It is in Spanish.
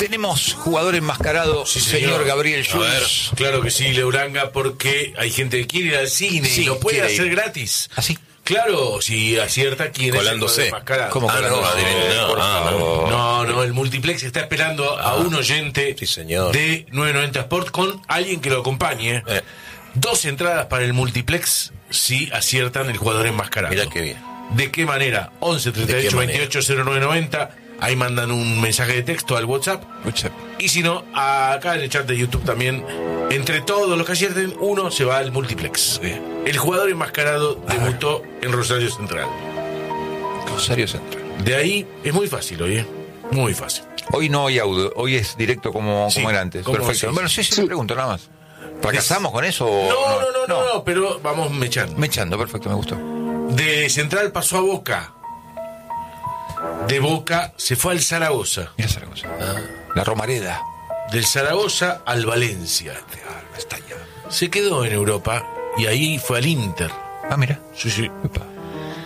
Tenemos jugador enmascarado, Sí, señor Gabriel A ver, Schulz. claro que sí, Leuranga, porque hay gente que quiere ir al cine Sí, y lo puede quiere hacer ir. gratis. ¿Así? Claro, si acierta quién Colándose. es el jugador enmascarado. ¿Cómo colándose? Por favor. No, el multiplex está esperando a un oyente Sí, señor. de 990 Sport con alguien que lo acompañe. 2 entradas para el multiplex si aciertan el jugador enmascarado. Mirá qué bien. ¿De qué manera? 11 ¿De qué 38 manera? 28 0990. Ahí mandan un mensaje de texto al WhatsApp. Y si no, acá en el chat de YouTube también, entre todos los que acierten, uno se va al multiplex. El jugador enmascarado debutó en Rosario Central. Rosario Central. De ahí es muy fácil, oye. Muy fácil. Hoy no hay audio, hoy es directo como Sí, era antes. como Perfecto. sí, Bueno, sí. sí, me pregunto nada más. ¿Fracasamos con eso o No, pero vamos mechando. Mechando, perfecto, me gustó. De Central pasó a Boca. De Boca se fue al Zaragoza. Mira esa cosa. La Romareda. Del Zaragoza al Valencia. Se quedó en Europa y ahí fue al Inter. Ah, mira. Sí, sí. Epa.